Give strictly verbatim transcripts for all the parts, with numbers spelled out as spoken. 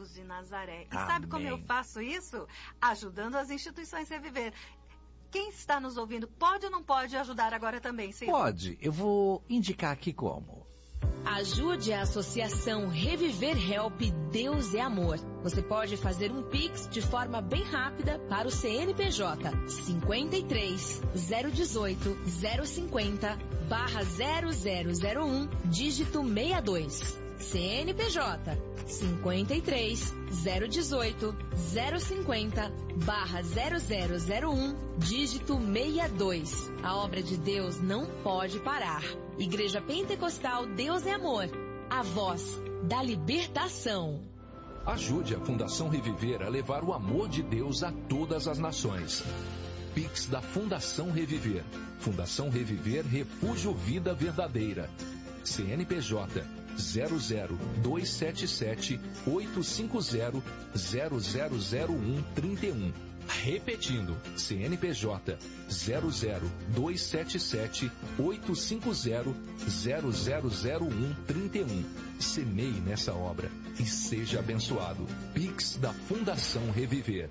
Jesus de Nazaré. E Amém. sabe como eu faço isso? Ajudando as instituições Reviver. Quem está nos ouvindo pode ou não pode ajudar agora também, Ciro? Pode. Eu vou indicar aqui como. Ajude a Associação Reviver Help Deus é Amor. Você pode fazer um Pix de forma bem rápida para o C N P J cinquenta e três, zero dezoito, zero cinquenta, barra zero zero zero um, dígito sessenta e dois. C N P J cinquenta e três, zero dezoito, zero cinquenta, barra zero zero zero um, dígito sessenta e dois. A obra de Deus não pode parar. Igreja Pentecostal Deus é Amor, a voz da libertação. Ajude a Fundação Reviver a levar o amor de Deus a todas as nações. Pix da Fundação Reviver. Fundação Reviver Refúgio Vida Verdadeira. C N P J zero zero dois sete sete oito cinco zero zero zero zero um trinta e um. Repetindo, C N P J zero zero dois sete sete oito cinco zero zero zero zero um trinta e um. Semeie nessa obra e seja abençoado. Pix da Fundação Reviver.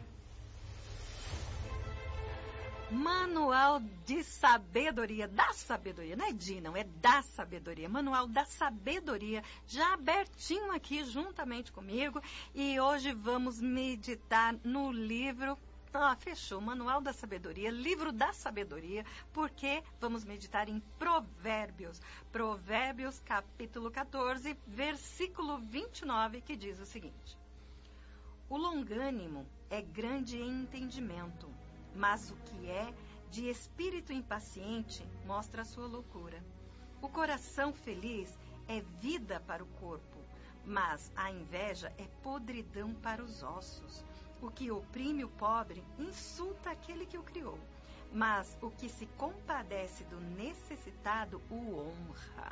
Manual de Sabedoria, da Sabedoria, não é de, não, é da Sabedoria, Manual da Sabedoria, já abertinho aqui juntamente comigo, e hoje vamos meditar no livro, ah, fechou, Manual da Sabedoria, livro da Sabedoria, porque vamos meditar em Provérbios, Provérbios capítulo quatorze, versículo vinte e nove, que diz o seguinte: o longânimo é grande em entendimento, mas o que é de espírito impaciente mostra a sua loucura. O coração feliz é vida para o corpo, mas a inveja é podridão para os ossos. O que oprime o pobre insulta aquele que o criou, mas o que se compadece do necessitado o honra.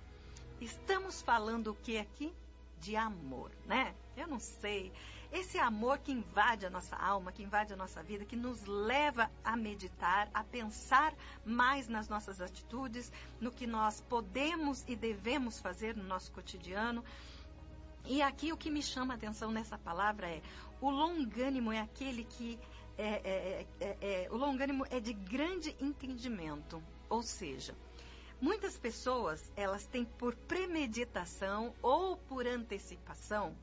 Estamos falando o que aqui? De amor, né? Eu não sei. Esse amor que invade a nossa alma, que invade a nossa vida, que nos leva a meditar, a pensar mais nas nossas atitudes, no que nós podemos e devemos fazer no nosso cotidiano. E aqui o que me chama a atenção nessa palavra é: o longânimo é aquele que é, é, é, é, o longânimo é de grande entendimento, ou seja, muitas pessoas, elas têm por premeditação ou por antecipação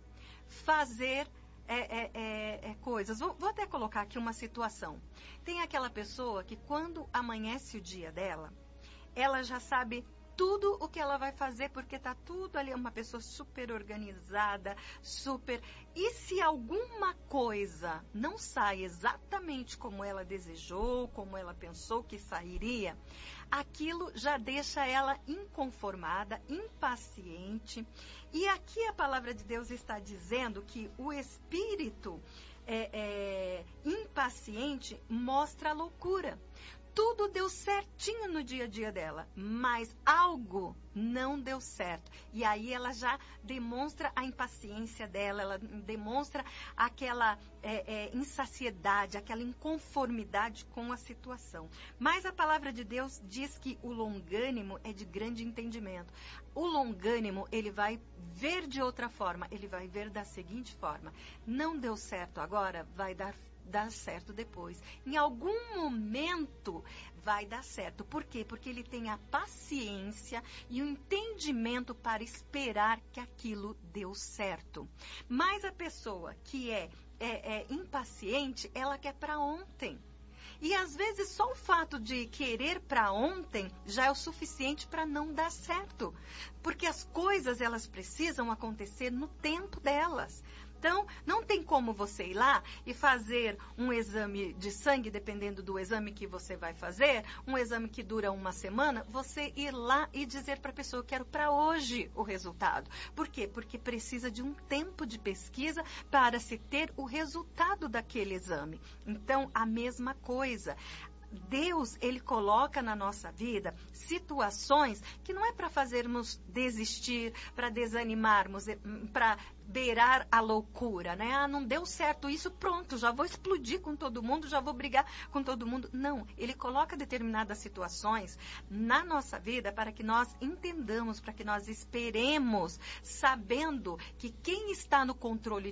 fazer é, é, é, é, coisas. Vou, vou até colocar aqui uma situação. Tem aquela pessoa que quando amanhece o dia dela, ela já sabe tudo o que ela vai fazer, porque está tudo ali, uma pessoa super organizada, super... E se alguma coisa não sai exatamente como ela desejou, como ela pensou que sairia, aquilo já deixa ela inconformada, impaciente. E aqui a palavra de Deus está dizendo que o espírito é, é, impaciente mostra a loucura. Tudo deu certinho no dia a dia dela, mas algo não deu certo. E aí ela já demonstra a impaciência dela, ela demonstra aquela é, é, insaciedade, aquela inconformidade com a situação. Mas a palavra de Deus diz que o longânimo é de grande entendimento. O longânimo, ele vai ver de outra forma, ele vai ver da seguinte forma: não deu certo agora, vai dar dar certo depois. Em algum momento vai dar certo. Por quê? Porque ele tem a paciência e o entendimento para esperar que aquilo deu certo. Mas a pessoa que é, é, é impaciente, ela quer para ontem. E às vezes só o fato de querer para ontem já é o suficiente para não dar certo. Porque as coisas, elas precisam acontecer no tempo delas. Então, não tem como você ir lá e fazer um exame de sangue, dependendo do exame que você vai fazer, um exame que dura uma semana, você ir lá e dizer para a pessoa: eu quero para hoje o resultado. Por quê? Porque precisa de um tempo de pesquisa para se ter o resultado daquele exame. Então, a mesma coisa. Deus, ele coloca na nossa vida situações que não é para fazermos desistir, para desanimarmos, para beirar a loucura, né? Ah, não deu certo isso, pronto, já vou explodir com todo mundo, já vou brigar com todo mundo. Não, ele coloca determinadas situações na nossa vida para que nós entendamos, para que nós esperemos, sabendo que quem está no controle